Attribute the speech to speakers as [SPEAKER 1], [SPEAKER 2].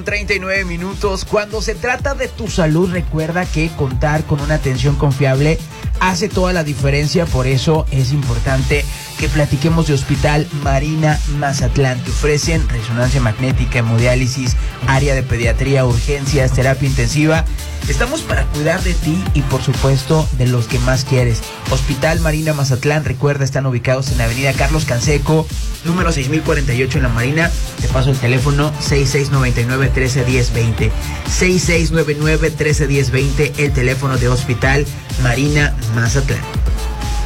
[SPEAKER 1] 39 minutos. Cuando se trata de tu salud, recuerda que contar con una atención confiable hace toda la diferencia. Por eso es importante que platiquemos de Hospital Marina Mazatlán. Te ofrecen resonancia magnética, hemodiálisis, área de pediatría, urgencias, terapia intensiva. Estamos para cuidar de ti y, por supuesto, de los que más quieres. Hospital Marina Mazatlán, recuerda, están ubicados en la avenida Carlos Canseco, número 6048 en La Marina. Te paso el teléfono 6699-131020. 6699-131020, el teléfono de Hospital Marina Mazatlán.